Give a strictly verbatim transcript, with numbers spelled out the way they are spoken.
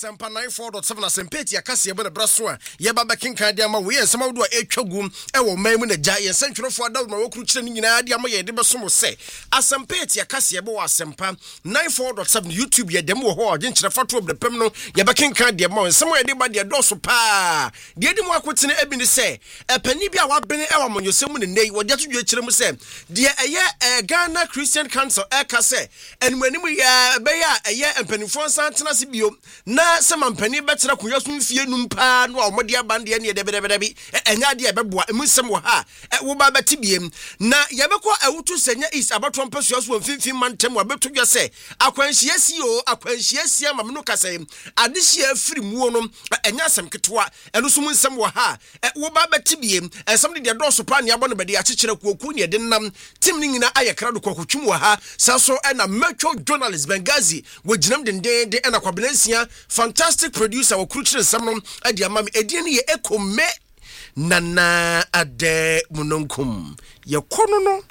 Asempa ninety-four point seven Asempeti akase ebe na braso a ye ba bekenkan de ama we ensem awdo a etwa gum e wo man mu na gya ye nsentwerefo ada ma wokru kire ni nyina de ama ye de beso mo se Asempeti akase ebe wo Asempa ninety-four point seven YouTube ye dem wo ho ogye nkire fato obdepem no ye bekenkan de ma ensem ye de ba de doso pa de de mo akotene ebi ni se epani bi a wabene e wa monyosem ne nei wo gyato dwe kire mu se de eye Ghana Christian Council e ka se enumanimu ya be ya eye empanifo santena se bio na se mampani betera konwa so mfie num pa no a omode abande ne de bedebede bi enya de ebeboa emusem wo ha wo ba betibiem na yebekọ awutu senya is abato mpasuo so mfimfim mantem wa beto dwa se akwanhia si o akwanhia si amam no kase adehia afiri muo no enya asem ketwa eno so munsem wo ha wo ba betibiem esem de do so pa ne abo no bede akekere koku ne de nam tim ni nyina ayekra do kokotwum wo ha saso ena metro journalist Bengazi wo ginam den den de ena kwabenansia fantastic producer wo kruchire nsam no ade amam edie ne ye ekome nana ade munonkum ye kono no